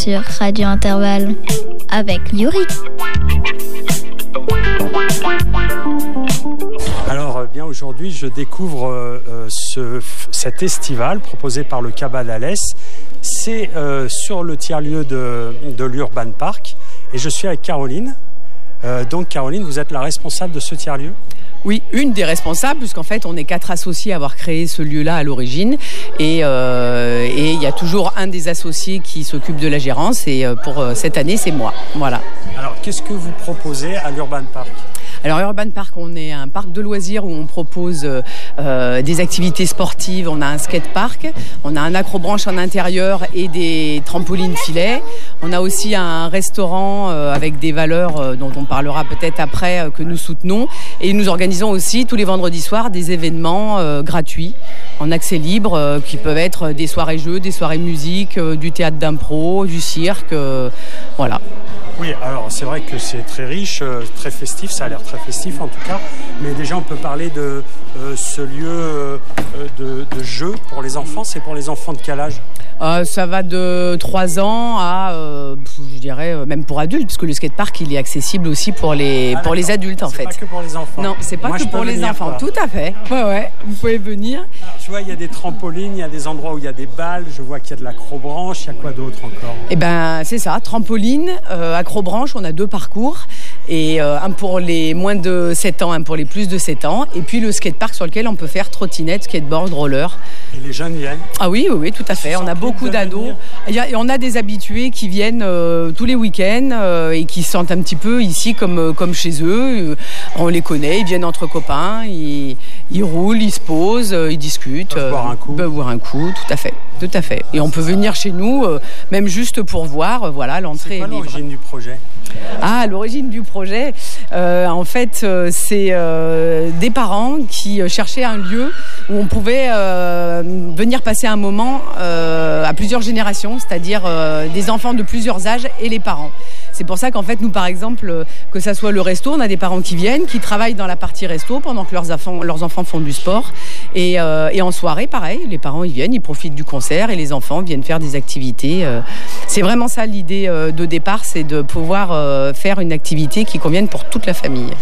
sur Radio Intervalle avec Yuri. Alors bien aujourd'hui je découvre cet estival proposé par le Cabas d'Alès. C'est sur le tiers-lieu de l'Urban Park et je suis avec Caroline. Donc Caroline, vous êtes la responsable de ce tiers-lieu ? Oui, une des responsables, puisqu'en fait on est 4 associés à avoir créé ce lieu-là à l'origine et il y a toujours un des associés qui s'occupe de la gérance et pour cette année c'est moi. Voilà. Alors qu'est-ce que vous proposez à l'Urban Park ? Alors Urban Park, on est un parc de loisirs où on propose des activités sportives. On a un skatepark, on a un acrobranche en intérieur et des trampolines filets. On a aussi un restaurant avec des valeurs dont on parlera peut-être après que nous soutenons. Et nous organisons aussi tous les vendredis soirs des événements gratuits en accès libre qui peuvent être des soirées jeux, des soirées musique, du théâtre d'impro, du cirque, voilà. Oui, alors c'est vrai que c'est très riche, très festif, ça a l'air très festif en tout cas, mais déjà on peut parler de ce lieu de jeu pour les enfants. C'est pour les enfants de quel âge ? Ça va de 3 ans à, je dirais, même pour adultes, parce que le skatepark, il est accessible aussi pour les adultes, en fait. C'est pas que pour les enfants. Non, c'est pas que pour les enfants. Tout à fait. Ouais, vous pouvez venir. Alors, tu vois, il y a des trampolines, il y a des endroits où il y a des balles, je vois qu'il y a de l'acrobranche, il y a quoi d'autre encore ? Eh ben, c'est ça, trampoline, acrobranche, on a 2 parcours. Et un pour les moins de 7 ans, un pour les plus de 7 ans. Et puis le skatepark sur lequel on peut faire trottinette, skateboard, roller. Et les jeunes viennent ? Ah oui, tout à fait. On a beaucoup d'ados. Et on a des habitués qui viennent tous les week-ends et qui se sentent un petit peu ici comme chez eux. On les connaît, ils viennent entre copains, ils roulent, ils se posent, ils discutent. Ils peuvent boire un coup, tout à fait. Et on peut venir chez nous, même juste pour voir, voilà, l'entrée est libre. C'est quoi l'origine du projet ? Ah, l'origine du projet, en fait, c'est des parents qui cherchaient un lieu où on pouvait venir passer un moment à plusieurs générations, c'est-à-dire des enfants de plusieurs âges et les parents. C'est pour ça qu'en fait, nous, par exemple, que ça soit le resto, on a des parents qui viennent, qui travaillent dans la partie resto pendant que leurs enfants font du sport. Et en soirée, pareil, les parents, ils viennent, ils profitent du concert et les enfants viennent faire des activités. C'est vraiment ça l'idée de départ, c'est de pouvoir faire une activité qui convienne pour toute la famille.